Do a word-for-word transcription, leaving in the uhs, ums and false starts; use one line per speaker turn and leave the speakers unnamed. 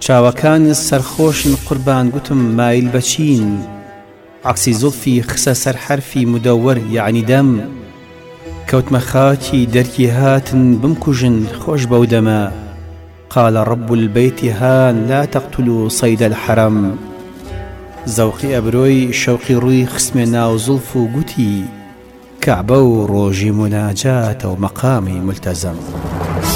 چاوەکانی سەرخۆشن قوربان گوتم مایل بەچین عکسی زولفی خسە سەر حرفی مدەوەر یعنی دەم کەوتمە خاکی دەرکی هاتن بمکوژن خۆش بەو دەمە قال رب البيت هان لا تقتلوا صيد الحرم زەوقی ئەبرۆی شەوقی ڕووی خسمێ ناو زولف و گوتی کەعبە و ڕۆژی مناجاتە و مەقامی ملتەزەم